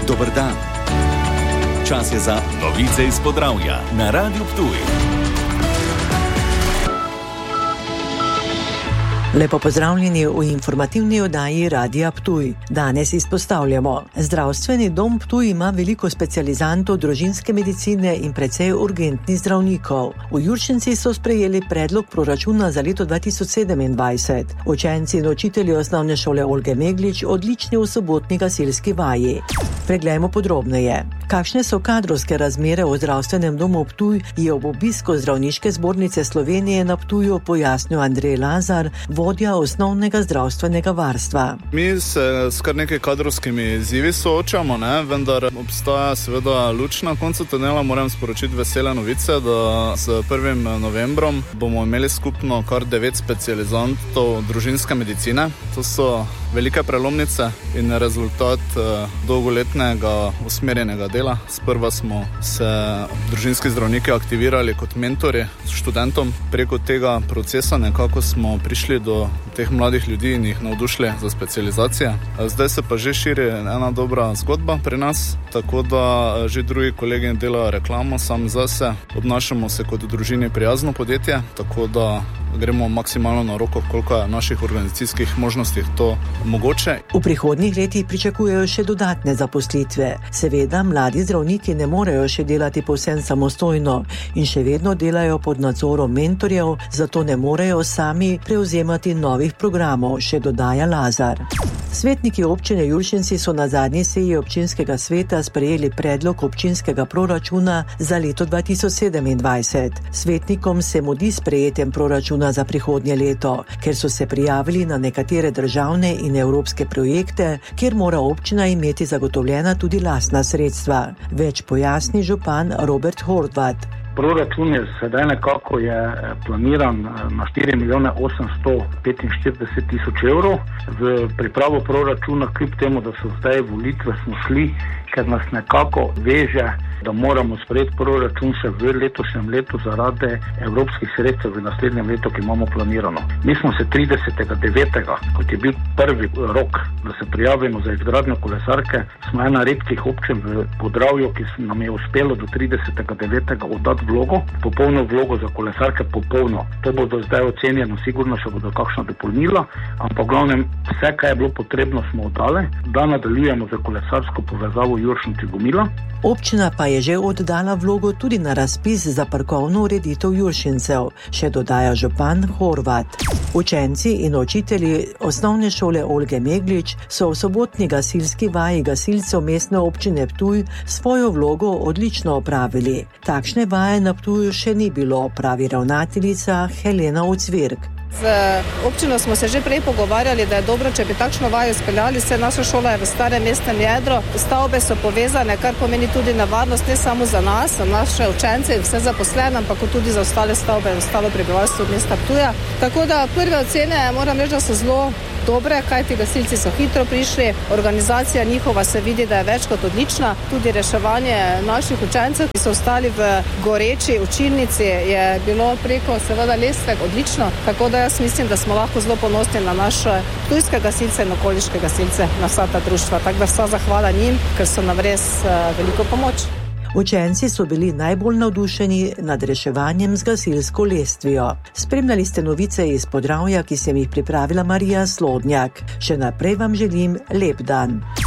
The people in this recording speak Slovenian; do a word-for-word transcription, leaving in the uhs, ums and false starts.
Dober dan. Čas je za novice iz Podravja na Radiu Ptuj. Lepo pozdravljeni v informativni oddaji Radia Ptuj. Danes izpostavljamo. Zdravstveni dom Ptuj ima veliko specializantov družinske medicine in precej urgentnih zdravnikov. V Juršincih so sprejeli predlog proračuna za leto dva tisoč sedemindvajset. Učenci in učitelji osnovne šole Olge Meglič odlični v sobotni gasilski vaji. Preglejmo podrobneje. Kakšne so kadrovske razmere v zdravstvenem domu Ptuj, je ob obisku Zdravniške zbornice Slovenije na Ptuju pojasnil Andrej Lazar, vodja osnovnega zdravstvenega varstva. Mi se s kar nekaj kadrovskimi izzivi soočamo, ne? Vendar obstaja seveda luč na koncu tunela. Moram sporočiti vesele novice, da s prvim novembrom bomo imeli skupno kar devet specializantov družinske medicine. To so velike prelomnice in rezultat dolgoletnega usmerjenega dela. Sprva smo se družinski zdravniki aktivirali kot mentori študentom. Preko tega procesa nekako smo prišli do teh mladih ljudi in jih navdušili za specializacije. Zdaj se pa že širi ena dobra zgodba pri nas, tako da že drugi kolegi delajo reklamo sam zase. Obnašamo se kot družini prijazno podjetje, tako da gremo maksimalno na roko, koliko je naših organizacijskih možnostih to mogoče. V prihodnjih letih pričakujejo še dodatne zaposlitve. Seveda, mladi zdravniki ne morejo še delati povsem samostojno in še vedno delajo pod nadzorom mentorjev, zato ne morejo sami prevzemati novih programov, še dodaja Lazar. Svetniki občine Juršinci so na zadnji seji občinskega sveta sprejeli predlog občinskega proračuna za leto dva tisoč sedemindvajset. Svetnikom se mudi sprejetjem proračuna za prihodnje leto, ker so se prijavili na nekatere državne in evropske projekte, kjer mora občina imeti zagotovljena tudi lastna sredstva. Več pojasni župan Robert Horvat. Proračun je sedaj nekako je planiran na štiri milijone osemsto petinštirideset tisoč evrov. V pripravo proračuna, kljub temu, da so zdaj volitve, smo šli, ker nas nekako veže, da moramo sprejeti proračun še v letošnjem letu zaradi evropskih sredstev v naslednjem letu, ki imamo planirano. Mi smo se tridesetega devetega, kot je bil prvi rok, da se prijavimo za izgradnjo kolesarke, smo ena redkih občin v Podravju, ki nam je uspelo do tridesetega devetega oddati vlogo, popolno vlogo za kolesarke, popolno. To bodo zdaj ocenjeno, sigurno še bodo kakšna dopolnila, ampak glavnem vse, kaj je bilo potrebno, smo oddali, da nadaljujemo za kolesarsko povezavo Juršinci-Gomila. Občina pa je že oddala vlogo tudi na razpis za parkovno ureditev Juršincev, še dodaja župan Horvat. Učenci in učitelji osnovne šole Olge Meglič so v sobotni gasilski vaji gasilcev mestne občine Ptuj svojo vlogo odlično opravili. Takšne vaje na Ptuju še ni bilo, pravi ravnateljica Helena Ucvirk. Z občino smo se že prej pogovarjali, da je dobro, če bi takšno vajo speljali, se naša šola je v starem mestnem jedru. Stavbe so povezane, kar pomeni tudi nevarnost ne samo za nas, za naše učence in vse zaposlene, ampak tudi za ostale stavbe in ostalo prebivalstvo mesta Ptuja. Tako da prve ocene moram reči, da so zelo dobre, kajti gasilci so hitro prišli, organizacija njihova se vidi, da je več kot odlična, tudi reševanje naših učencev, ki so ostali v goreči učilnici, je bilo preko seveda lestve odlično, tako da jaz mislim, da smo lahko zelo ponosni na naše ptujske gasilce in okoliške gasilce, na vsa ta društva, tako da vsa zahvala njim, ker so nam res veliko pomoč. Učenci so bili najbolj navdušeni nad reševanjem z gasilsko lestvijo. Spremljali ste novice iz Podravja, ki sem jih pripravila Marija Slodnjak. Še naprej vam želim lep dan.